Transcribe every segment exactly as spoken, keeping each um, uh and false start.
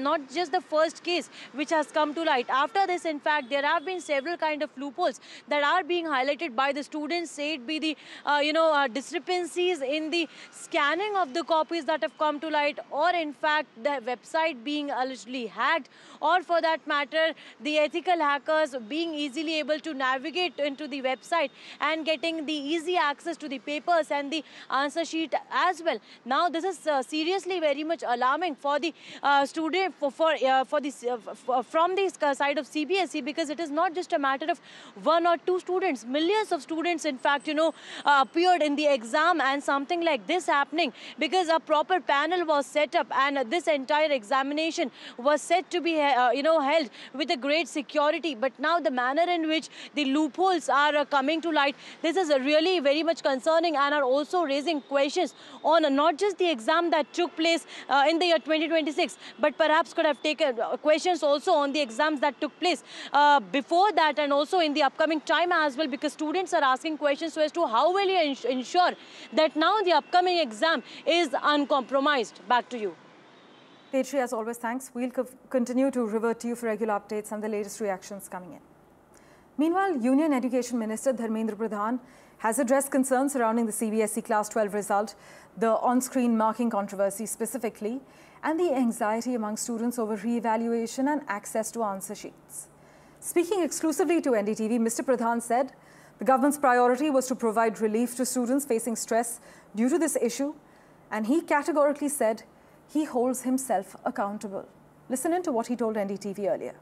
not just the first case which has come to light. After this, in fact, there have been several kind of loopholes that are being highlighted by the students, say it be the, uh, you know, uh, discrepancies in the scanning of the copies that have come to light, or in fact, the website being allegedly hacked, or for that matter, the ethical hackers being easily able to navigate into the website and getting the easy access to the papers and the answer sheet as well. Now, this is uh, seriously very much alarming for the uh, student, for for, uh, for this uh, for, from the side of C B S E, because it is not just a matter of one or two students. Millions of students, in fact, you know, uh, appeared in the exam, and something like this happening because a proper panel was set up, and uh, this entire examination was said to be, uh, you know, held with a great security. But now the manner in which the loopholes are uh, coming to light, this is uh, really very much concerning, and are also raising questions on uh, not just the exam that took place uh, in the year twenty twenty-six, but perhaps could have taken uh, questions also on the exams that took place uh, before that, and also in the upcoming time as well, because students are asking questions as to how will you ins ensure that now the upcoming exam is uncompromised. Back to you. Tejasri, as always, thanks. We'll co continue to revert to you for regular updates and the latest reactions coming in. Meanwhile, Union Education Minister Dharmendra Pradhan has addressed concerns surrounding the C B S E Class twelve result, the on-screen marking controversy specifically, and the anxiety among students over re-evaluation and access to answer sheets. Speaking exclusively to N D T V, Mister Pradhan said the government's priority was to provide relief to students facing stress due to this issue, and he categorically said he holds himself accountable. Listen in to what he told N D T V earlier.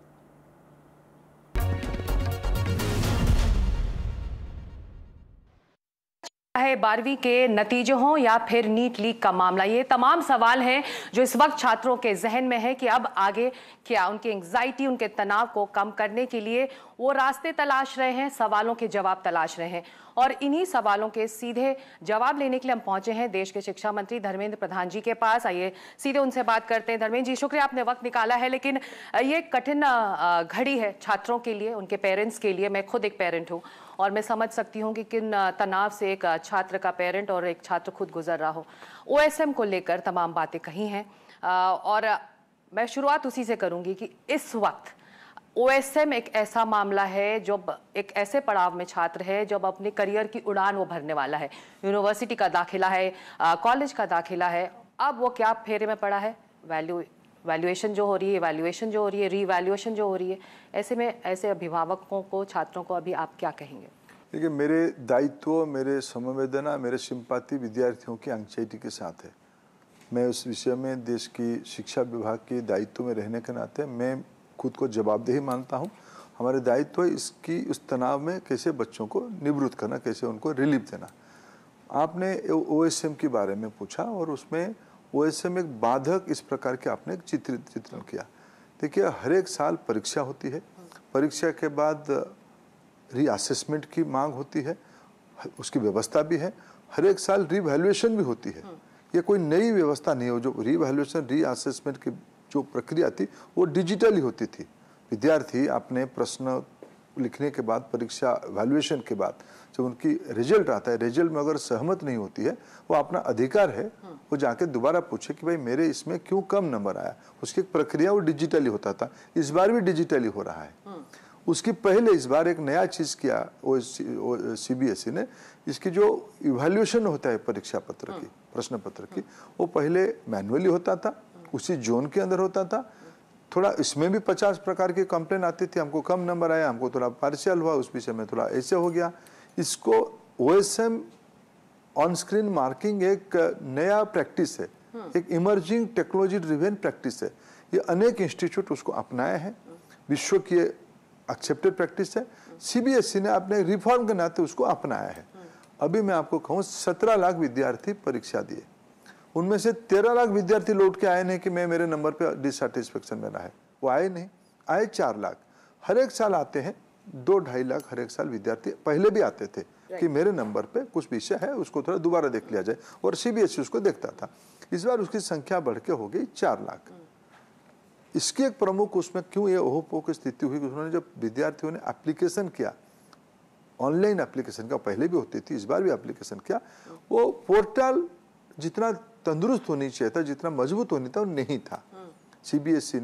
है बारहवीं के नतीजे हों या फिर NEET leak का मामला, ये तमाम सवाल हैं जो इस वक्त छात्रों के जहन में है कि अब आगे क्या। उनकी एंग्जाइटी, उनके तनाव को कम करने के लिए वो रास्ते तलाश रहे हैं, सवालों के जवाब तलाश रहे हैं, और इन्हीं सवालों के सीधे जवाब लेने के लिए हम पहुंचे हैं देश के शिक्षा मंत्री धर्मेंद्र प्रधान जी के पास। आइए सीधे उनसे बात करते हैं। धर्मेंद्र जी, शुक्रिया, आपने वक्त निकाला है, लेकिन ये कठिन घड़ी है छात्रों के लिए, उनके पेरेंट्स के लिए। मैं खुद एक पेरेंट हूँ और मैं समझ सकती हूँ कि किन तनाव से एक छात्र का पेरेंट और एक छात्र खुद गुजर रहा हो। ओ एस एम को लेकर तमाम बातें कही हैं, और मैं शुरुआत उसी से करूँगी कि इस वक्त ओ एस एम एक ऐसा मामला है जब एक ऐसे पड़ाव में छात्र है जब अपने करियर की उड़ान वो भरने वाला है। यूनिवर्सिटी का दाखिला है, कॉलेज का दाखिला है, अब वो क्या फेरे में पड़ा है, वैल्यू वैल्यूएशन जो हो रही है, वैल्यूएशन जो हो रही है, रीवैल्यूएशन जो हो रही है। ऐसे में ऐसे अभिभावकों को, छात्रों को अभी आप क्या कहेंगे? देखिए, मेरे दायित्व, मेरे समवेदना, मेरे सिंपैथी विद्यार्थियों की एंग्जाइटी के साथ है। मैं उस विषय में देश की शिक्षा विभाग के दायित्व में रहने के नाते मैं खुद को जवाबदेही मानता हूँ। हमारे दायित्व इसकी उस तनाव में कैसे बच्चों को निवृत्त करना, कैसे उनको रिलीफ देना। आपने ओ एस एम के बारे में पूछा और उसमें ओ एस एम एक बाधक इस प्रकार के आपने चित्र चित्रण किया। देखिए, हर एक साल परीक्षा होती है, परीक्षा के बाद रीअसेसमेंट की मांग होती है, उसकी व्यवस्था भी है, हर एक साल रीवैल्यूएशन भी होती है। ये कोई नई व्यवस्था नहीं हो। जो रीवैल्यूएशन, रीअसेसमेंट की जो प्रक्रिया थी वो डिजिटली होती थी। विद्यार्थी अपने प्रश्न लिखने के बाद, परीक्षा वैल्यूएशन के बाद जब उनकी रिजल्ट आता है, रिजल्ट में अगर सहमत नहीं होती है, वो अपना अधिकार है, वो जाके दोबारा पूछे कि भाई मेरे इसमें क्यों कम नंबर आया। उसकी एक प्रक्रिया वो डिजिटली होता था, इस बार भी डिजिटली हो रहा है। उसकी पहले इस बार एक नया चीज़ किया ओ सी बी एस ई ने, इसकी जो इवैल्यूएशन होता है परीक्षा पत्र की, प्रश्न पत्र की, वो पहले मैनुअली होता था, उसी जोन के अंदर होता था। थोड़ा इसमें भी पचास प्रकार की कंप्लेन आती थी, हमको कम नंबर आया, हमको थोड़ा पार्शियल हुआ, उस विषय में थोड़ा ऐसे हो गया। इसको O S M on screen marking एक नया प्रैक्टिस है, एक इमर्जिंग टेक्नोलॉजी ड्रिवन प्रैक्टिस है। ये अनेक इंस्टीट्यूट उसको अपनाए हैं, विश्व की एक्सेप्टेड प्रैक्टिस है। सी बी एस ई ने अपने रिफॉर्म के नाते उसको अपनाया है। अभी मैं आपको कहूँ, सत्रह लाख विद्यार्थी परीक्षा दिए, उनमें से तेरह लाख विद्यार्थी लौट के आए नहीं कि मैं मेरे नंबर पे डिससेटिस्फेक्शन मेरा है, वो आए नहीं। आए चार लाख। हर एक साल आते हैं दो ढाई लाख हर एक साल विद्यार्थी। पहले भी आते थे कि मेरे नंबर पे कुछ विषय है, उसको थोड़ा दोबारा देख लिया जाए, और सी बी एस ई उसको देखता था। इस बार उसकी संख्या बढ़ के हो गई चार लाख। इसकी एक प्रमुख उसमें क्यों ये ओहो की स्थिति हुई, उन्होंने जब विद्यार्थियों ने एप्लीकेशन किया, ऑनलाइन एप्लीकेशन का पहले भी होती थी, इस बार भी एप्लीकेशन किया, वो पोर्टल जितना तंदुरुस्त होनी चाहिए था, जितना मजबूत होनी था, वो नहीं था। C B S E